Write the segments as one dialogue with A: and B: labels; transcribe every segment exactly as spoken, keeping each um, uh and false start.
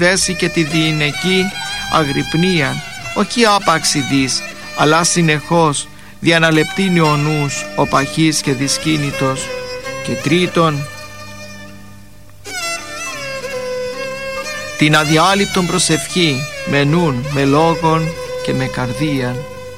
A: δέσει και τη διηνεκή αγρυπνία, όχι άπαξ ειδής, αλλά συνεχώς διαναλεπτύνει ο νους, ο παχής και δυσκίνητος. Και τρίτον, την αδιάλειπτον προσευχή με νουν, με λόγον και με καρδίαν.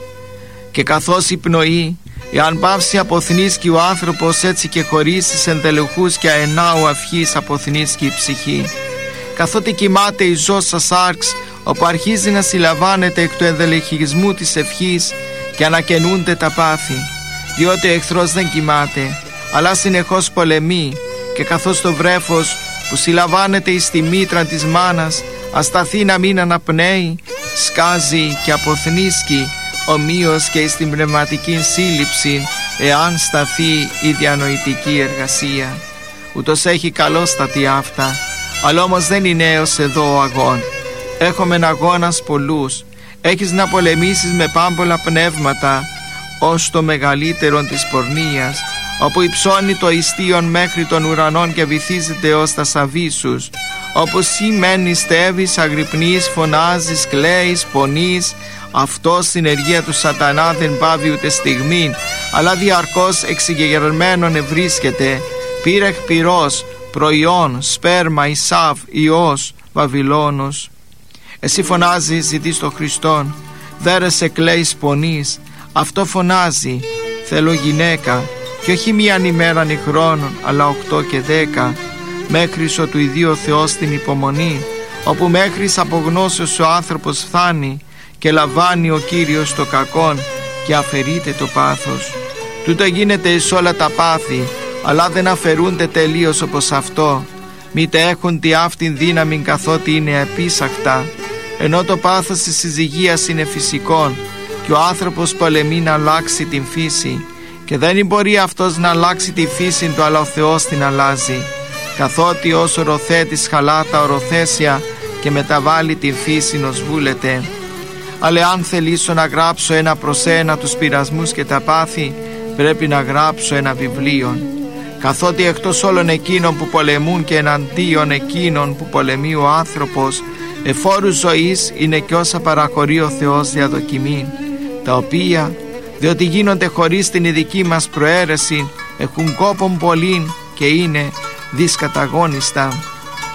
A: Και καθώς η πνοή, εάν πάυσει αποθνίσκει ο άνθρωπος, έτσι και χωρίς τις ενδελεχούς και αενάου αυχής αποθνίσκει η ψυχή. Καθότι κοιμάται η ζώσα σάρξ, όπου αρχίζει να συλλαμβάνεται εκ του ενδελεχισμού της ευχής και ανακαινούνται τα πάθη, διότι ο εχθρός δεν κοιμάται, αλλά συνεχώς πολεμεί, και καθώς το βρέφος που συλλαμβάνεται εις τη μήτρα της μάνας ασταθεί να μην αναπνέει, σκάζει και αποθνίσκει ομοίως και εις την πνευματική σύλληψη, εάν σταθεί η διανοητική εργασία. Ούτως έχει καλόστατη αυτά, αλλά όμως δεν είναι έως εδώ ο αγών. Έχομεν αγώνας πολλούς. Έχεις να πολεμήσεις με πάμπολα πνεύματα, ως το μεγαλύτερον της πορνείας, όπου υψώνει το ιστίον μέχρι των ουρανών και βυθίζεται ως τα σαβίσους, όπου σήμεν στέβεις, αγρυπνείς, φωνάζεις, κλαίεις, πονείς. Αυτό στην ενεργεία του σατανά δεν πάβει ούτε στιγμή, αλλά διαρκώς εξεγερμένον ευρίσκεται, πύρεχ πυρός, προϊόν, σπέρμα, Ισάβ, Υιός, Βαβυλώνος. Εσύ φωνάζεις, ζητείς τον Χριστόν, δέρεσαι, κλαίεις, πονείς. Αυτό φωνάζει, θέλω γυναίκα, και όχι μίαν ημέραν ή χρόνων, αλλά οκτώ και δέκα, μέχρις ο του ιδίου ο Θεός την υπομονή, όπου μέχρις απογνώσεως ο άνθρωπος φθάνει και λαμβάνει ο Κύριος το κακόν και αφαιρείται το πάθος. Τούτο γίνεται εις όλα τα πάθη, αλλά δεν αφαιρούνται τελείως όπως αυτό, μήτε έχουν τη αυτήν δύναμη καθότι είναι επίσαχτα, ενώ το πάθος της συζυγίας είναι φυσικόν και ο άνθρωπος πολεμεί να αλλάξει την φύση, και δεν μπορεί αυτός να αλλάξει τη φύση του, αλλά ο Θεός την αλλάζει, καθότι ως οροθέτης χαλά τα οροθέσια και μεταβάλλει την φύση ως βούλεται. Αλλά αν θελήσω να γράψω ένα προς ένα τους πειρασμούς και τα πάθη, πρέπει να γράψω ένα βιβλίο, καθότι εκτός όλων εκείνων που πολεμούν και εναντίον εκείνων που πολεμεί ο άνθρωπος, εφόρους ζωής είναι και όσα παραχωρεί ο Θεός διαδοκιμή, τα οποία, διότι γίνονται χωρίς την ειδική μας προαίρεση, έχουν κόπον πολλήν και είναι δυσκαταγώνιστα.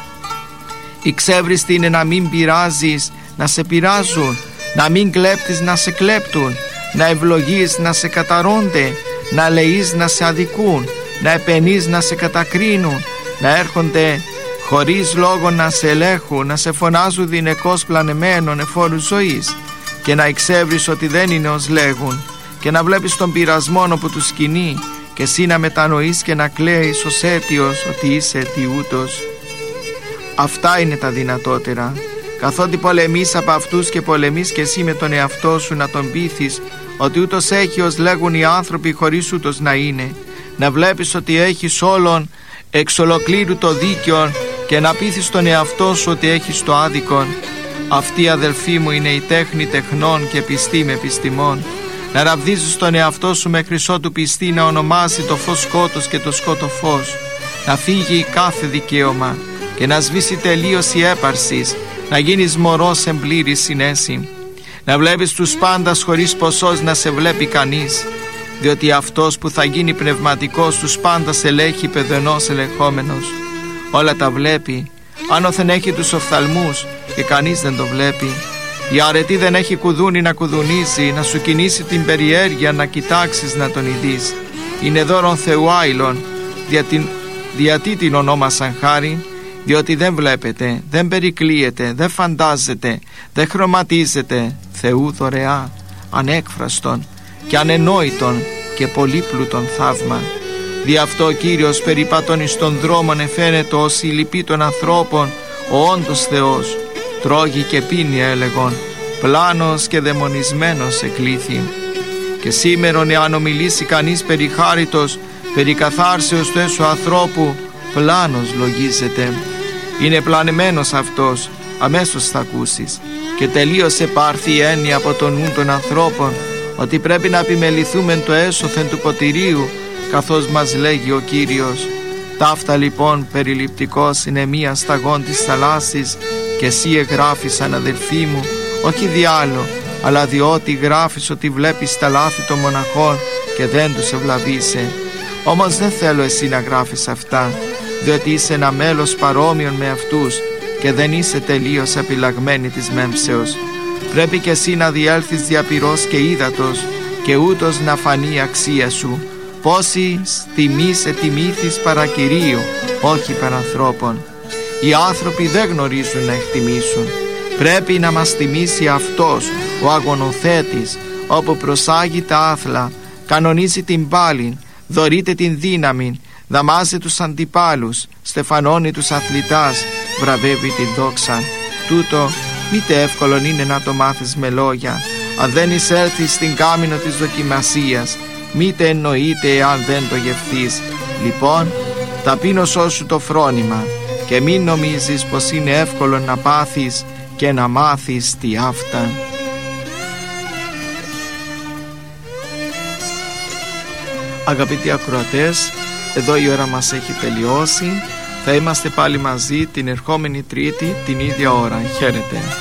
A: Η ξέβριστη είναι να μην πειράζεις, να σε πειράζουν, να μην κλέπτεις, να σε κλέπτουν, να ευλογείς, να σε καταρώνται, να λεείς, να σε αδικούν, να επενείς, να σε κατακρίνουν, να έρχονται χωρίς λόγο να σε ελέγχουν, να σε φωνάζουν δυναικώς πλανεμένων εφόρους ζωής, και να εξεύρεις ότι δεν είναι ως λέγουν, και να βλέπεις τον πειρασμό που τους κινεί, και εσύ να μετανοείς και να κλαίεις ως αίτιος ότι είσαι αιτιούτος. Αυτά είναι τα δυνατότερα, καθότι πολεμείς από αυτούς και πολεμείς και εσύ με τον εαυτό σου να τον πείθεις ότι ούτως έχει ως λέγουν οι άνθρωποι χωρίς ούτως να είναι, να βλέπεις ότι έχεις όλον εξ ολοκλήρου το δίκαιο και να πείθεις τον εαυτό σου ότι έχεις το άδικον. Αυτή, αδελφοί μου, είναι η τέχνη τεχνών και πιστή με επιστημών. Να ραβδίζεις τον εαυτό σου μέχρι ότου πιστεί να ονομάσει το φως σκότος και το σκότο φως, να φύγει κάθε δικαίωμα και να σβήσει τελείως η έπαρσης, να γίνεις μωρός εν πλήρη συνέση, να βλέπεις τους πάντας χωρίς ποσός να σε βλέπει κανείς, διότι αυτός που θα γίνει πνευματικός τους πάντας ελέγχει παιδενός ελεγχόμενος. Όλα τα βλέπει, άνωθεν έχει τους οφθαλμούς και κανείς δεν το βλέπει. Η αρετή δεν έχει κουδούνι να κουδουνίζει, να σου κινήσει την περιέργεια να κοιτάξεις να τον ειδείς. Είναι δώρον Θεού άειλον, δια την, γιατί την ονόμασαν χάρη, διότι δεν βλέπετε, δεν περικλείεται, δεν φαντάζεται, δεν χρωματίζεται, Θεού δωρεά, ανέκφραστον και ανενόητον και πολύπλουτον θαύμα. Δι' αυτό ο Κύριος περιπατών εις των δρόμων εφαίνεται ως η λυπή των ανθρώπων, ο όντως Θεός, τρώγει και πίνει έλεγον, πλάνος και δαιμονισμένος εκλήθη. Και σήμερον εάν ομιλήσει κανείς περί χάριτος, περί καθάρσεως του έσου ανθρώπου, πλάνος λογίζεται. Είναι πλανεμένος αυτός, αμέσως θα ακούσεις. Και τελείως επάρθει η έννοια από τον νου των ανθρώπων, ότι πρέπει να επιμεληθούμε το έσωθεν του ποτηρίου, καθώς μας λέγει ο Κύριος. Ταύτα λοιπόν περιληπτικός είναι μία σταγόν της θαλάσσης και εσύ εγγράφεις, αδελφοί μου, όχι διάλο, αλλά διότι γράφεις ότι βλέπεις τα λάθη των μοναχών και δεν τους ευλαβείσαι. Όμως δεν θέλω εσύ να γράφεις αυτά, διότι είσαι ένα μέλος παρόμοιον με αυτούς και δεν είσαι τελείως απειλαγμένη της μέμψεως. Πρέπει και εσύ να διέλθεις δια πυρός και ύδατος και ούτως να φανεί η αξία σου. Πόσοι τιμής ετιμήθης παρά Κυρίου, όχι παρανθρώπων. Οι άνθρωποι δεν γνωρίζουν να εκτιμήσουν. Πρέπει να μας τιμήσει Αυτός, ο αγωνοθέτης, όπου προσάγει τα άθλα, κανονίζει την πάλιν, δωρείται την δύναμη, δαμάζει τους αντιπάλους, στεφανώνει τους αθλητάς, βραβεύει την δόξα. Τούτο μήτε εύκολον είναι να το μάθεις με λόγια, αν δεν εισέλθεις στην κάμινο της δοκιμασίας, μήτε εννοείται εάν δεν το γευθείς. Λοιπόν, ταπείνωσό σου το φρόνημα και μην νομίζεις πως είναι εύκολο να πάθεις και να μάθεις τι αυτά. Αγαπητοί ακροατές, εδώ η ώρα μας έχει τελειώσει. Θα είμαστε πάλι μαζί την ερχόμενη Τρίτη την ίδια ώρα. Χαίρετε.